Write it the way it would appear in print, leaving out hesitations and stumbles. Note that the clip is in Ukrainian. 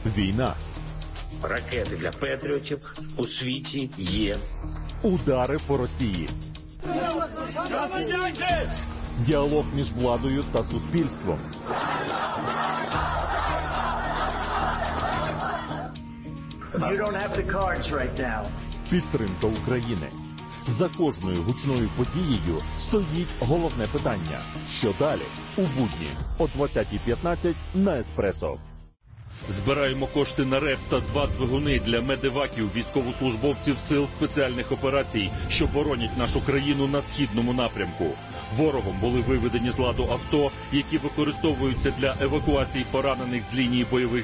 Війна. Ракети для Петріотів у світі є. Удари по Росії. Діалог між владою та суспільством. You don't have the cards right now. Підтримка України. За кожною гучною подією стоїть головне питання. Що далі? У будні о 20:15 на Еспресо. Збираємо кошти на РЕП та 2 двигуни для медеваків, військовослужбовців сил спеціальних операцій, що боронять нашу країну на східному напрямку. Ворогом були виведені з ладу авто, які використовуються для евакуації поранених з лінії бойових